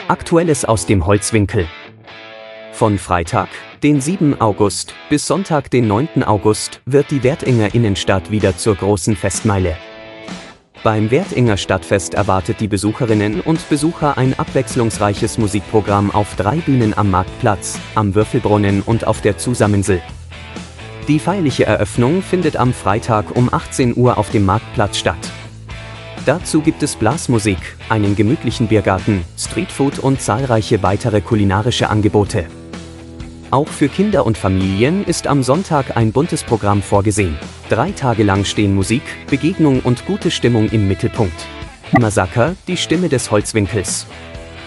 Aktuelles aus dem Holzwinkel. Von Freitag, den 7. August, bis Sonntag, den 9. August, wird die Wertinger Innenstadt wieder zur großen Festmeile. Beim Wertinger Stadtfest erwartet die Besucherinnen und Besucher ein abwechslungsreiches Musikprogramm auf 3 Bühnen am Marktplatz, am Würfelbrunnen und auf der Zusammensel. Die feierliche Eröffnung findet am Freitag um 18 Uhr auf dem Marktplatz statt. Dazu gibt es Blasmusik, einen gemütlichen Biergarten, Streetfood und zahlreiche weitere kulinarische Angebote. Auch für Kinder und Familien ist am Sonntag ein buntes Programm vorgesehen. 3 Tage lang stehen Musik, Begegnung und gute Stimmung im Mittelpunkt. Massaker, die Stimme des Holzwinkels.